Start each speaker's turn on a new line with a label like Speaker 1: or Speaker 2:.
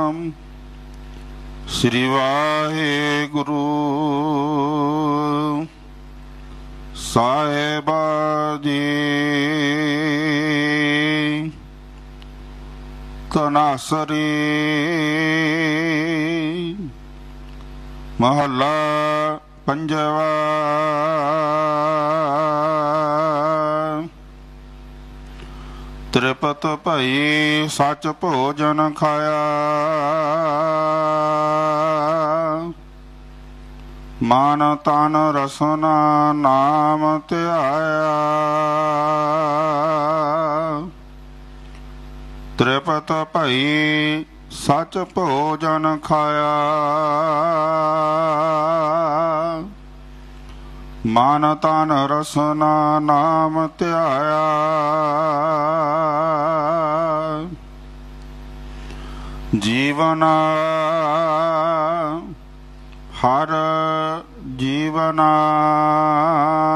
Speaker 1: श्री वाहेगुरु साहिबा जी। तनासरी महला पंजवा। त्रिपत भई सच भोजन खाया, मन तन रसना नाम ध्याया। त्रिपत भई सच भोजन खाया, मन तन रसना नाम ध्याया। जीवना हर जीवना